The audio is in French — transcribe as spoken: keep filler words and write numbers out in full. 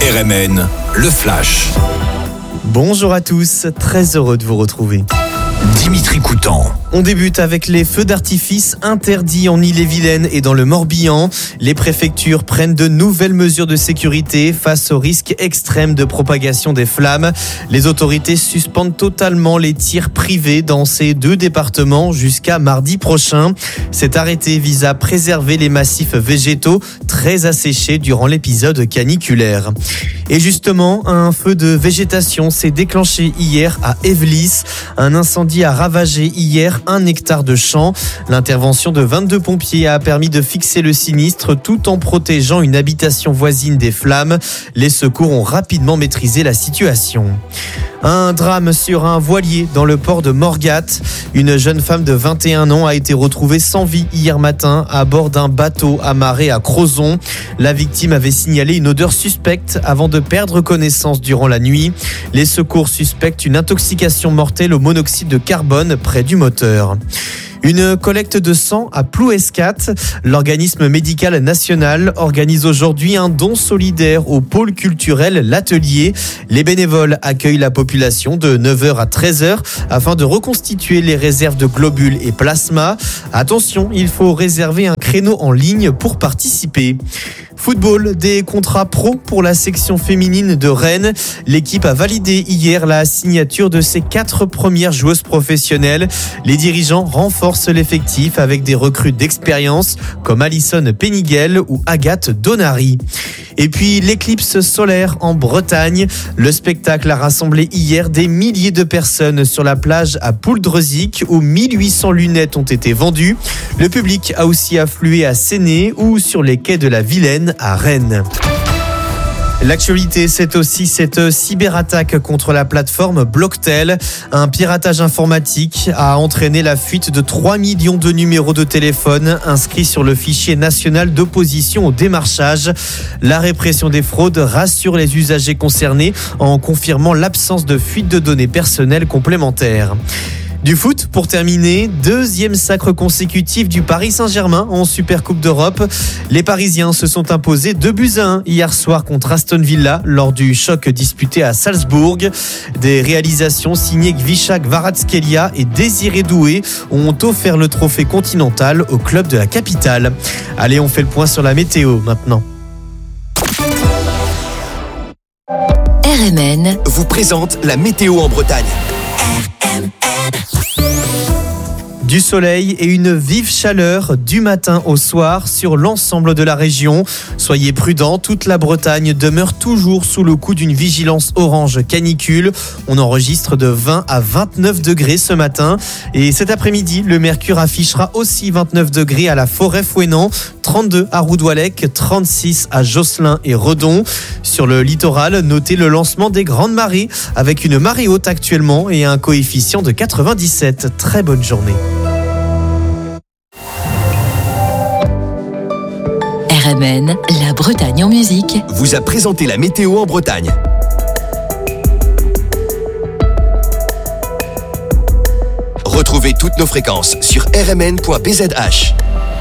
R M N, le Flash. Bonjour à tous, très heureux de vous retrouver. Dimitri Coutan. On débute avec les feux d'artifice interdits en Ille-et-Vilaine et dans le Morbihan. Les préfectures prennent de nouvelles mesures de sécurité face au risque extrême de propagation des flammes. Les autorités suspendent totalement les tirs privés dans ces deux départements jusqu'à mardi prochain. Cet arrêté vise à préserver les massifs végétaux très asséchés durant l'épisode caniculaire. Et justement, un feu de végétation s'est déclenché hier à Évlis. Un incendie a ravagé hier un hectare de champs. L'intervention de vingt-deux pompiers a permis de fixer le sinistre tout en protégeant une habitation voisine des flammes. Les secours ont rapidement maîtrisé la situation. Un drame sur un voilier dans le port de Morgat. Une jeune femme de vingt et un ans a été retrouvée sans vie hier matin à bord d'un bateau amarré à Crozon. La victime avait signalé une odeur suspecte avant de perdre connaissance durant la nuit. Les secours suspectent une intoxication mortelle au monoxyde de carbone près du moteur. Une collecte de sang à Plouescat. L'organisme médical national organise aujourd'hui un don solidaire au pôle culturel L'Atelier. Les bénévoles accueillent la population de neuf heures à treize heures afin de reconstituer les réserves de globules et plasma. Attention, il faut réserver un créneau en ligne pour participer. Football, des contrats pro pour la section féminine de Rennes. L'équipe a validé hier la signature de ses quatre premières joueuses professionnelles. Les dirigeants renforcent l'effectif avec des recrues d'expérience comme Alison Peniguel ou Agathe Donary. Et puis l'éclipse solaire en Bretagne. Le spectacle a rassemblé hier des milliers de personnes sur la plage à Pouldreuzic où mille huit cents lunettes ont été vendues. Le public a aussi afflué à Séné ou sur les quais de la Vilaine à Rennes. L'actualité, c'est aussi cette cyberattaque contre la plateforme Blocktel. Un piratage informatique a entraîné la fuite de trois millions de numéros de téléphone inscrits sur le fichier national d'opposition au démarchage. La répression des fraudes rassure les usagers concernés en confirmant l'absence de fuite de données personnelles complémentaires. Du foot, pour terminer, deuxième sacre consécutif du Paris Saint-Germain en Supercoupe d'Europe. Les Parisiens se sont imposés deux buts à un hier soir contre Aston Villa lors du choc disputé à Salzbourg. Des réalisations signées Gvisha Kvaratskhelia et Désiré Doué ont offert le trophée continental au club de la capitale. Allez, on fait le point sur la météo maintenant. R M N vous présente la météo en Bretagne. Du soleil et une vive chaleur du matin au soir sur l'ensemble de la région. Soyez prudents, toute la Bretagne demeure toujours sous le coup d'une vigilance orange canicule. On enregistre de vingt à vingt-neuf degrés ce matin. Et cet après-midi, le mercure affichera aussi vingt-neuf degrés à la Forêt-Fouesnant, trente-deux à Roudouallec, trente-six à Josselin et Redon. Sur le littoral, notez le lancement des grandes marées avec une marée haute actuellement et un coefficient de quatre-vingt-dix-sept. Très bonne journée. R M N, la Bretagne en musique, vous a présenté la météo en Bretagne. Retrouvez toutes nos fréquences sur r m n point b z h.